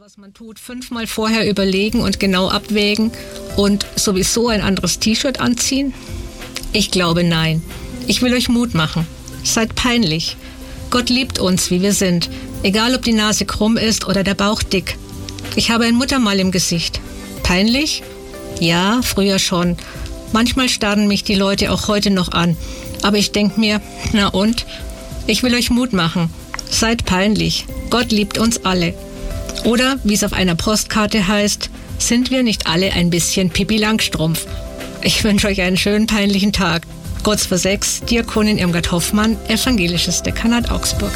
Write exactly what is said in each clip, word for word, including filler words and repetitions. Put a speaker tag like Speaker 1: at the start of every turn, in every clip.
Speaker 1: Was man tut, fünfmal vorher überlegen und genau abwägen und sowieso ein anderes T-Shirt anziehen? Ich glaube nein. Ich will euch Mut machen. Seid peinlich. Gott liebt uns, wie wir sind. Egal, ob die Nase krumm ist oder der Bauch dick. Ich habe ein Muttermal im Gesicht. Peinlich? Ja, früher schon. Manchmal starren mich die Leute auch heute noch an. Aber ich denke mir, na und? Ich will euch Mut machen. Seid peinlich. Gott liebt uns alle. Oder, wie es auf einer Postkarte heißt, sind wir nicht alle ein bisschen Pippi Langstrumpf? Ich wünsche euch einen schönen peinlichen Tag. Kurz vor sechs, Diakonin Irmgard Hoffmann, Evangelisches Dekanat Augsburg.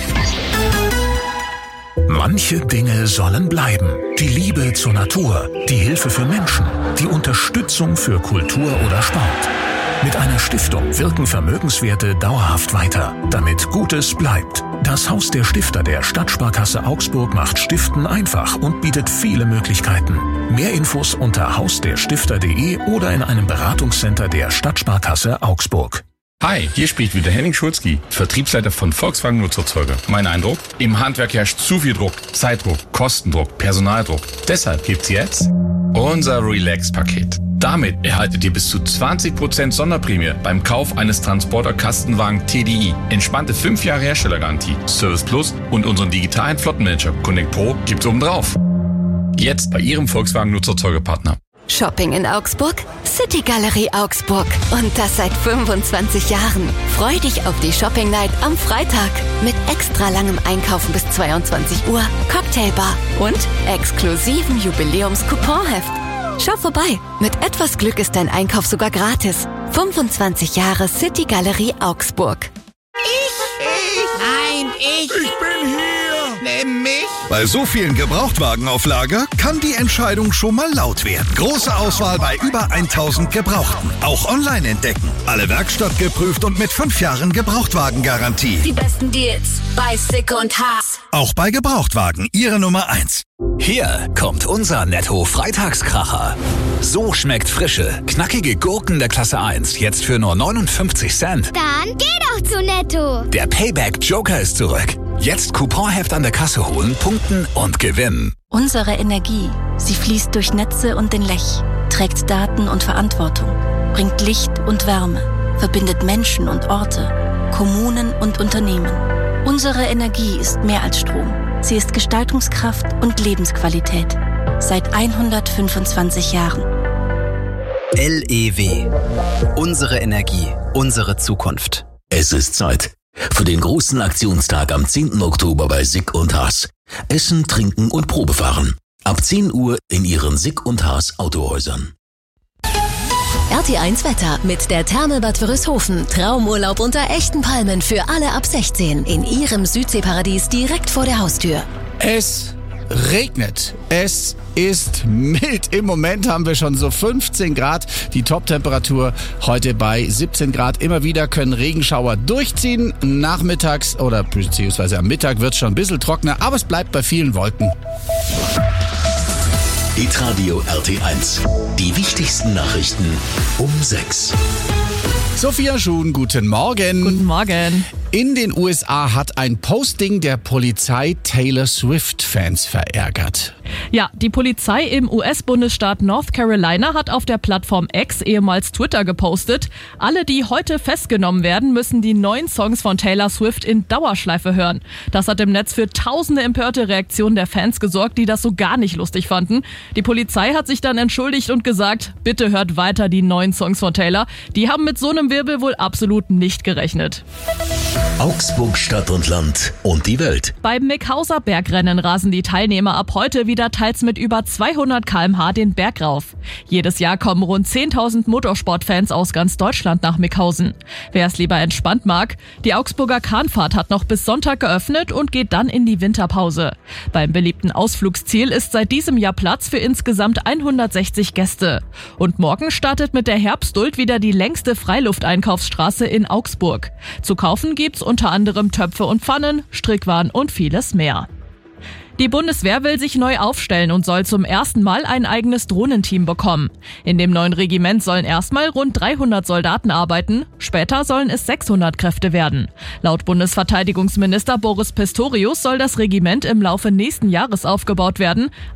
Speaker 2: Manche Dinge sollen bleiben. Die Liebe zur Natur, die Hilfe für Menschen, die Unterstützung für Kultur oder Sport. Mit einer Stiftung wirken Vermögenswerte dauerhaft weiter, damit Gutes bleibt. Das Haus der Stifter der Stadtsparkasse Augsburg macht Stiften einfach und bietet viele Möglichkeiten. Mehr Infos unter haus der stifter punkt de oder in einem Beratungscenter der Stadtsparkasse Augsburg.
Speaker 3: Hi, hier spricht wieder Henning Schulzki, Vertriebsleiter von Volkswagen Nutzerzeuger. Mein Eindruck? Im Handwerk herrscht zu viel Druck, Zeitdruck, Kostendruck, Personaldruck. Deshalb gibt's jetzt unser Relax-Paket. Damit erhaltet ihr bis zu zwanzig Prozent Sonderprämie beim Kauf eines Transporter-Kastenwagen T D I. Entspannte fünf Jahre Herstellergarantie, Service Plus und unseren digitalen Flottenmanager Connect Pro gibt's obendrauf. Jetzt bei Ihrem Volkswagen Nutzerzeugerpartner.
Speaker 4: Shopping in Augsburg? City Galerie Augsburg. Und das seit fünfundzwanzig Jahren. Freu dich auf die Shopping Night am Freitag. Mit extra langem Einkaufen bis zweiundzwanzig Uhr, Cocktailbar und exklusiven Jubiläums-Couponheft. Schau vorbei. Mit etwas Glück ist dein Einkauf sogar gratis. fünfundzwanzig Jahre City Galerie Augsburg.
Speaker 5: Ich, ich, nein, ich.
Speaker 6: Ich bin hier.
Speaker 5: Nimm mich.
Speaker 6: Bei so vielen Gebrauchtwagen auf Lager kann die Entscheidung schon mal laut werden. Große Auswahl bei über tausend Gebrauchten. Auch online entdecken. Alle Werkstatt geprüft und mit fünf Jahren Gebrauchtwagengarantie.
Speaker 7: Die besten Deals bei Sick und Haas.
Speaker 6: Auch bei Gebrauchtwagen Ihre Nummer eins.
Speaker 8: Hier kommt unser Netto-Freitagskracher. So schmeckt frische, knackige Gurken der Klasse eins jetzt für nur neunundfünfzig Cent.
Speaker 9: Dann geh doch zu Netto.
Speaker 8: Der Payback-Joker ist zurück. Jetzt Couponheft an der Kasse holen, punkten und gewinnen.
Speaker 10: Unsere Energie, sie fließt durch Netze und den Lech, trägt Daten und Verantwortung, bringt Licht und Wärme, verbindet Menschen und Orte, Kommunen und Unternehmen. Unsere Energie ist mehr als Strom. Sie ist Gestaltungskraft und Lebensqualität. Seit hundertfünfundzwanzig Jahren.
Speaker 11: L E W. Unsere Energie, unsere Zukunft.
Speaker 12: Es ist Zeit für den großen Aktionstag am zehnten Oktober bei Sick und Haas. Essen, trinken und Probefahren. Ab zehn Uhr in Ihren Sick und Haas Autohäusern.
Speaker 13: R T eins Wetter mit der Therme Bad Wörishofen. Traumurlaub unter echten Palmen für alle ab sechzehn. In Ihrem Südseeparadies direkt vor der Haustür.
Speaker 14: Es regnet. Es ist mild. Im Moment haben wir schon so fünfzehn Grad. Die Top-Temperatur heute bei siebzehn Grad. Immer wieder können Regenschauer durchziehen. Nachmittags oder beziehungsweise am Mittag wird es schon ein bisschen trockener, aber es bleibt bei vielen Wolken.
Speaker 12: Hitradio R T eins. Die wichtigsten Nachrichten um sechs.
Speaker 14: Sophia Schuhn, guten Morgen.
Speaker 15: Guten Morgen.
Speaker 14: In den U S A hat ein Posting der Polizei Taylor Swift-Fans verärgert.
Speaker 15: Ja, die Polizei im U S-Bundesstaat North Carolina hat auf der Plattform X, ehemals Twitter, gepostet: Alle, die heute festgenommen werden, müssen die neuen Songs von Taylor Swift in Dauerschleife hören. Das hat im Netz für tausende empörte Reaktionen der Fans gesorgt, die das so gar nicht lustig fanden. Die Polizei hat sich dann entschuldigt und gesagt, bitte hört weiter die neuen Songs von Taylor. Die haben mit so einem Wirbel wohl absolut nicht gerechnet.
Speaker 12: Augsburg, Stadt und Land und die Welt.
Speaker 15: Beim Mickhauser Bergrennen rasen die Teilnehmer ab heute wieder teils mit über zweihundert Kilometer pro Stunde den Berg rauf. Jedes Jahr kommen rund zehntausend Motorsportfans aus ganz Deutschland nach Mickhausen. Wer es lieber entspannt mag, die Augsburger Kahnfahrt hat noch bis Sonntag geöffnet und geht dann in die Winterpause. Beim beliebten Ausflugsziel ist seit diesem Jahr Platz für insgesamt hundertsechzig Gäste. Und morgen startet mit der Herbstduld wieder die längste Freilufteinkaufsstraße in Augsburg. Zu kaufen gibt's unter anderem Töpfe und Pfannen, Strickwaren und vieles mehr. Die Bundeswehr will sich neu aufstellen und soll zum ersten Mal ein eigenes Drohnenteam bekommen. In dem neuen Regiment sollen erstmal rund dreihundert Soldaten arbeiten, später sollen es sechshundert Kräfte werden. Laut Bundesverteidigungsminister Boris Pistorius soll das Regiment im Laufe nächsten Jahres aufgebaut werden.